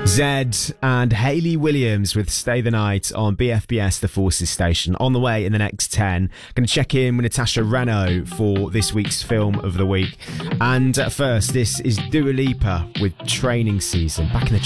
Zed and Hayley Williams with Stay the Night on BFBS, the Forces station. On the way in the next 10, going to check in with Natasha Reno for this week's film of the week. And first, this is Dua Lipa with Training Season. Back in the